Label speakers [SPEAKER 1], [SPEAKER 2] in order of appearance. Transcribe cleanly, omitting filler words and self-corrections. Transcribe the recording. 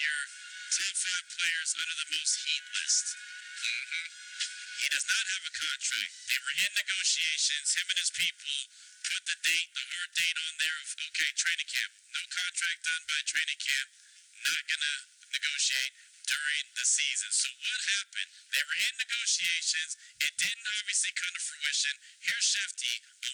[SPEAKER 1] your top 5 players under the most heat list. He does not have a contract. They were in negotiations. Him and his people put the hard date on there of, okay, training camp. No contract done by training camp. Not going to negotiate during the season. So what happened? They were in negotiations. It didn't obviously come to fruition. Here's Shefty